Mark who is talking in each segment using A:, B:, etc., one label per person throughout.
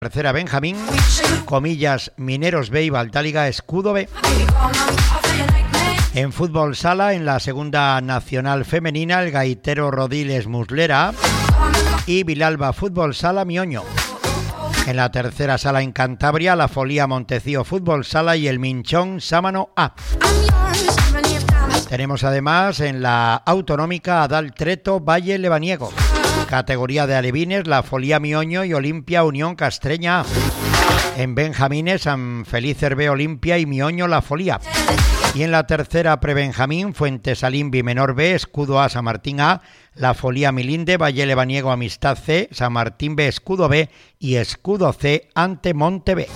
A: Tercera Benjamín, Comillas, Mineros B y Valdáliga Escudo B. En fútbol sala, en la segunda nacional femenina, el Gaitero Rodiles Muslera y Vilalba Fútbol Sala Mioño. En la tercera sala en Cantabria, la Folía Montecío Fútbol Sala y el Minchón Sámano A. Tenemos además en la autonómica Adal Treto Valle Lebaniego. Categoría de alevines, la Folía Mioño y Olimpia Unión Castreña A. En Benjamines, San Felices B Olimpia y Mioño La Folía. Y en la tercera prebenjamín, Fuentesalín Bimenor B, Escudo A, San Martín A, La Folía Milinde, Valle Lebaniego Amistad C, San Martín B, Escudo B y Escudo C ante Monte B.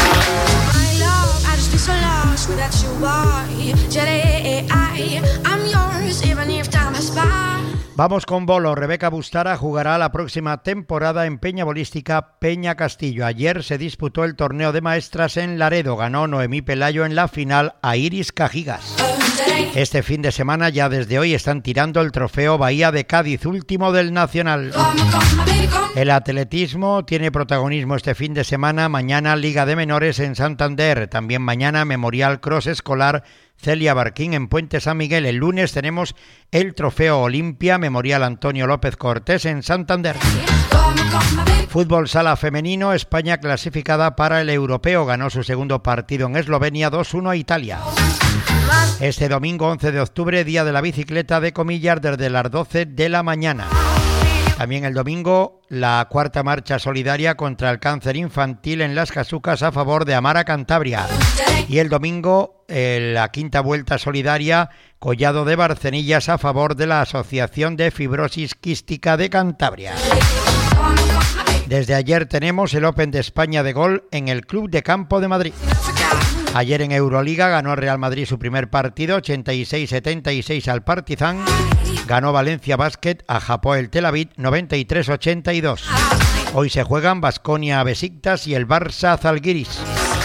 A: Vamos con bolo. Rebeca Bustara jugará la próxima temporada en Peña Bolística Peña Castillo. Ayer se disputó el torneo de maestras en Laredo. Ganó Noemí Pelayo en la final a Iris Cajigas. Este fin de semana, ya desde hoy, están tirando el trofeo Bahía de Cádiz, último del Nacional. El atletismo tiene protagonismo este fin de semana. Mañana Liga de Menores en Santander. También mañana Memorial Cross Escolar Celia Barquín en Puente San Miguel. El lunes tenemos el Trofeo Olimpia Memorial Antonio López Cortés en Santander. Fútbol sala femenino, España clasificada para el europeo. Ganó su segundo partido en Eslovenia 2-1 a Italia. Este domingo 11 de octubre, día de la bicicleta de Comillas desde las 12 de la mañana. También el domingo, la cuarta marcha solidaria contra el cáncer infantil en Las Casucas a favor de Amara Cantabria. Y el domingo, la quinta vuelta solidaria Collado de Barcenillas a favor de la Asociación de Fibrosis Quística de Cantabria. Desde ayer tenemos el Open de España de Gol en el Club de Campo de Madrid. Ayer en Euroliga ganó el Real Madrid su primer partido, 86-76 al Partizan. Ganó Valencia Basket a Hapoel Tel Aviv, 93-82. Hoy se juegan Baskonia Besiktas y el Barça Zalgiris.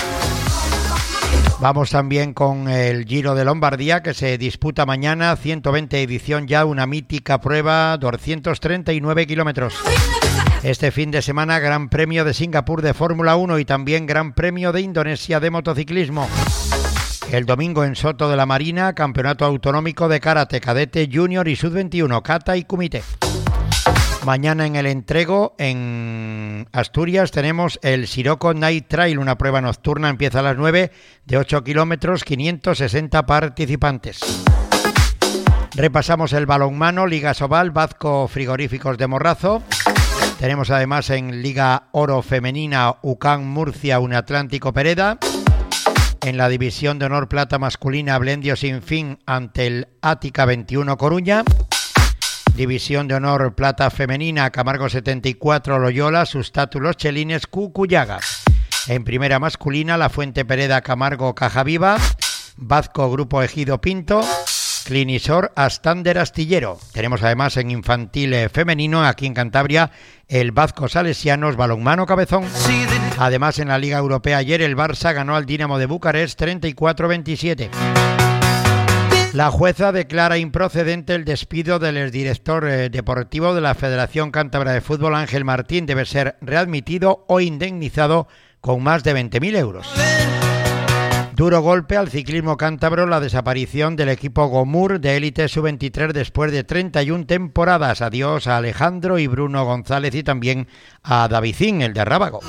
A: Vamos también con el Giro de Lombardía, que se disputa mañana, 120 edición ya, una mítica prueba, 239 kilómetros. Este fin de semana, Gran Premio de Singapur de Fórmula 1 y también Gran Premio de Indonesia de motociclismo. El domingo en Soto de la Marina, Campeonato Autonómico de Karate, Cadete, Junior y Sub-21, Kata y Kumite. Mañana en el Entrego, en Asturias, tenemos el Siroco Night Trail, una prueba nocturna, empieza a las 9, de 8 kilómetros, 560 participantes. Repasamos el balonmano, Liga Sobal, Bazco Frigoríficos de Morrazo. Tenemos además en Liga Oro Femenina, UCAM Murcia, Unatlántico Pereda. En la División de Honor Plata Masculina, Blendio Sinfín ante el Ática 21 Coruña. División de Honor Plata Femenina, Camargo 74 Loyola, Sustátulos Chelines Cucuyaga. En primera masculina, La Fuente Pereda Camargo Cajaviva, Bazco Grupo Ejido Pinto, Clinisor Astander Astillero. Tenemos además en infantil femenino, aquí en Cantabria, el Bazco Salesianos Balonmano Cabezón. Además, en la Liga Europea ayer el Barça ganó al Dinamo de Bucarest 34-27. La jueza declara improcedente el despido del exdirector deportivo de la Federación Cántabra de Fútbol, Ángel Martín. Debe ser readmitido o indemnizado con más de 20.000 euros. Duro golpe al ciclismo cántabro la desaparición del equipo Gomur de élite sub-23 después de 31 temporadas. Adiós a Alejandro y Bruno González y también a Davidín, el de Rábago.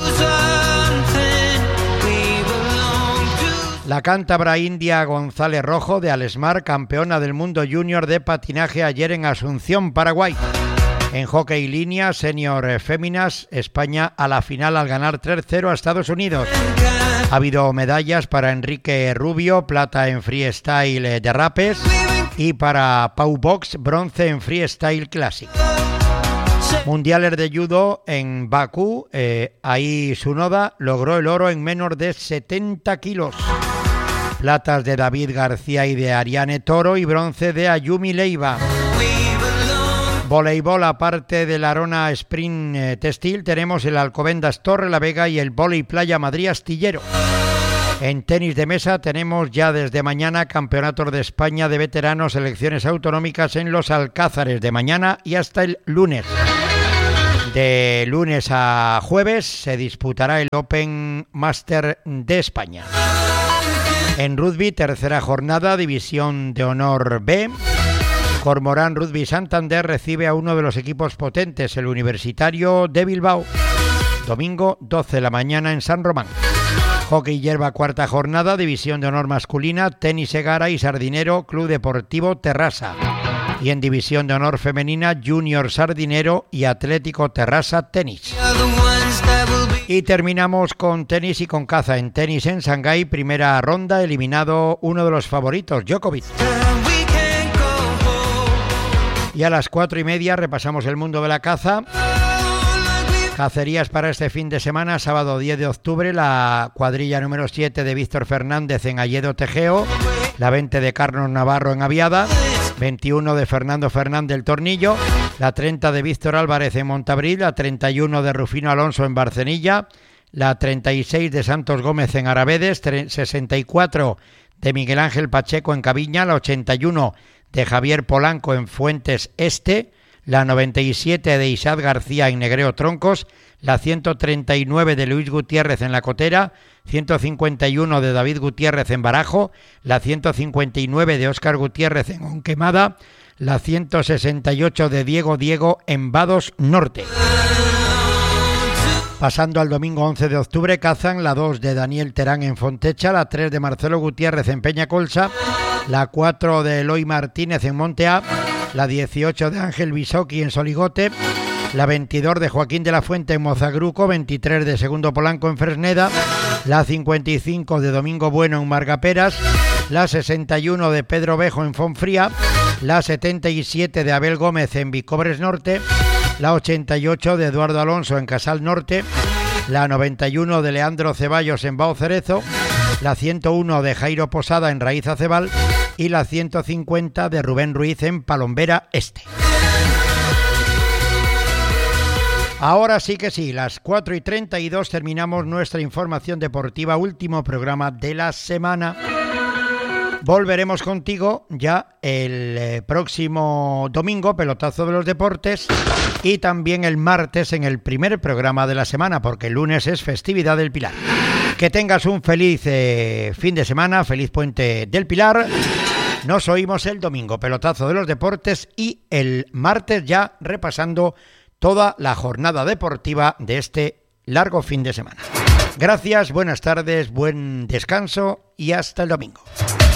A: La cántabra India González Rojo de Alesmar, campeona del mundo junior de patinaje ayer en Asunción, Paraguay. En hockey línea, senior féminas, España a la final al ganar 3-0 a Estados Unidos. Ha habido medallas para Enrique Rubio, plata en freestyle de rapes, y para Pau Box, bronce en freestyle classic. Mundiales de judo en Bakú, ahí Sunoda logró el oro en menos de 70 kilos. Platas de David García y de Ariane Toro y bronce de Ayumi Leiva. Voleibol, aparte del Arona Sprint Textil, tenemos el Alcobendas Torre la Vega y el Voley Playa Madrid Astillero. En tenis de mesa tenemos ya desde mañana campeonatos de España de veteranos, selecciones autonómicas en los Alcázares de mañana y hasta el lunes. De lunes a jueves se disputará el Open Master de España. En rugby, tercera jornada, División de Honor B. Cormorán Rugby Santander recibe a uno de los equipos potentes, el Universitario de Bilbao. Domingo, 12 de la mañana en San Román. Hockey hierba, cuarta jornada, División de Honor masculina, Tenis Egara y Sardinero, Club Deportivo Terrassa. Y en División de Honor femenina, Junior Sardinero y Atlético Terrassa Tenis. Y terminamos con tenis y con caza. En tenis en Shanghái, primera ronda, eliminado uno de los favoritos, Djokovic. Y a las 4:30 repasamos el mundo de la caza. Cacerías para este fin de semana, sábado 10 de octubre, la cuadrilla número 7 de Víctor Fernández en Alledo Tejeo, la 20 de Carlos Navarro en Aviada, 21 de Fernando Fernández del Tornillo, la 30 de Víctor Álvarez en Montabril, la 31 de Rufino Alonso en Barcenilla, la 36 de Santos Gómez en Aravedes, 64 de Miguel Ángel Pacheco en Cabiña, la 81 de Javier Polanco en Fuentes Este, la 97 de Isaac García en Negreo Troncos, la 139 de Luis Gutiérrez en La Cotera, 151 de David Gutiérrez en Barajo, la 159 de Óscar Gutiérrez en Onquemada, la 168 de Diego en Vados Norte. Pasando al domingo 11 de octubre, cazan la 2 de Daniel Terán en Fontecha, la 3 de Marcelo Gutiérrez en Peñacolsa, la 4 de Eloy Martínez en Monteá, la 18 de Ángel Bisoqui en Soligote, la 22 de Joaquín de la Fuente en Mozagruco, 23 de Segundo Polanco en Fresneda, la 55 de Domingo Bueno en Margaperas, la 61 de Pedro Bejo en Fonfría, la 77 de Abel Gómez en Vicobres Norte, la 88 de Eduardo Alonso en Casal Norte, la 91 de Leandro Ceballos en Bao Cerezo, la 101 de Jairo Posada en Raíz Acebal y la 150 de Rubén Ruiz en Palombera Este. Ahora sí que sí, las 4:32 terminamos nuestra información deportiva, último programa de la semana. Volveremos contigo ya el próximo domingo, pelotazo de los deportes, y también el martes en el primer programa de la semana, porque el lunes es festividad del Pilar. Que tengas un feliz fin de semana, feliz puente del Pilar. Nos oímos el domingo, pelotazo de los deportes, y el martes ya repasando toda la jornada deportiva de este largo fin de semana. Gracias, buenas tardes, buen descanso y hasta el domingo.